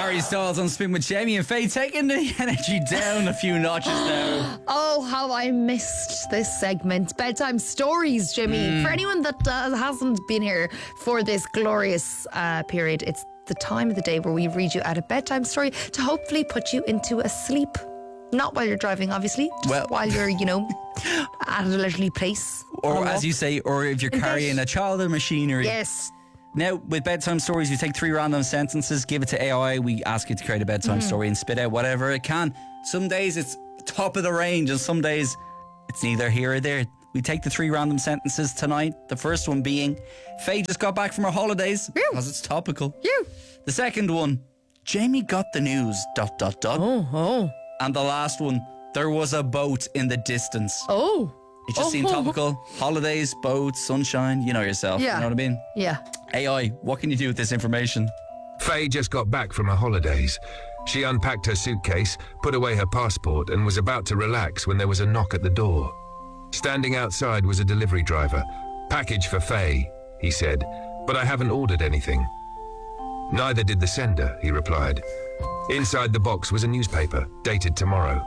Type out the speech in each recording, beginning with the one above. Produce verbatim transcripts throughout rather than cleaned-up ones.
Harry Styles on Spin with Jamie and Faye, taking the energy down a few notches now. Oh, how I missed this segment. Bedtime stories, Jimmy. Mm. For anyone that uh, hasn't been here for this glorious uh, period, it's the time of the day where we read you out a bedtime story to hopefully put you into a sleep. Not while you're driving, obviously. Just well, while you're, you know, at a leisurely place. Or as you say, or if you're in carrying bed. a child or machinery. Yes. Now, with bedtime stories, we take three random sentences, give it to A I. We ask it to create a bedtime mm. story and spit out whatever it can. Some days it's top of the range, and some days it's neither here or there. We take the three random sentences tonight. The first one being, Faye just got back from her holidays. You. Because it's topical. You. The second one, Jamie got the news, dot, dot, dot. Oh, oh. And the last one, there was a boat in the distance. Oh. It just oh, seemed oh. topical. Holidays, boats, sunshine, you know yourself. Yeah. You know what I mean? Yeah. A I, what can you do with this information? Faye just got back from her holidays. She unpacked her suitcase, put away her passport, and was about to relax when there was a knock at the door. Standing outside was a delivery driver. "Package for Faye," he said, "but I haven't ordered anything." "Neither did the sender," he replied. Inside the box was a newspaper, dated tomorrow.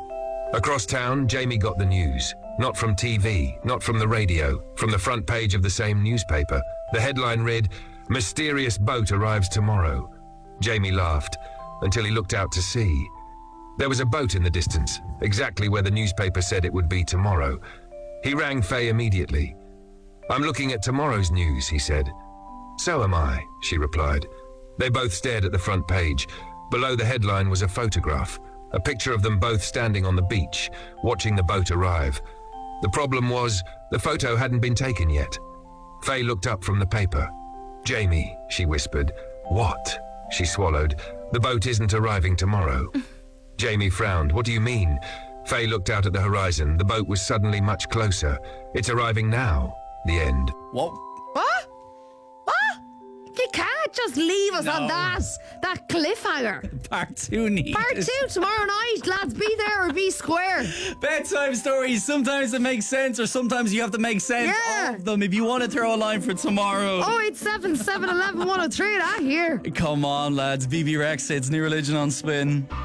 Across town, Jamie got the news. Not from T V, not from the radio, from the front page of the same newspaper. The headline read, "Mysterious boat arrives tomorrow." Jamie laughed until he looked out to sea. There was a boat in the distance, exactly where the newspaper said it would be tomorrow. He rang Faye immediately. "I'm looking at tomorrow's news," he said. "So am I," she replied. They both stared at the front page. Below the headline was a photograph, a picture of them both standing on the beach, watching the boat arrive. The problem was, the photo hadn't been taken yet. Faye looked up from the paper. "Jamie," she whispered. "What?" She swallowed. "The boat isn't arriving tomorrow." Jamie frowned. "What do you mean?" Faye looked out at the horizon. The boat was suddenly much closer. "It's arriving now." The end. What? What? What? You can't just leave us No. on that. That cliffhanger. Part two needed. Part two tomorrow night, lads. Be there or be square. Bedtime stories. Sometimes it makes sense, or sometimes you have to make sense Yeah. of them. If you want to throw a line for tomorrow. oh eight seven, seven one one, one oh three, that here. Come on, lads. B B Rex, it's New Religion on Spin.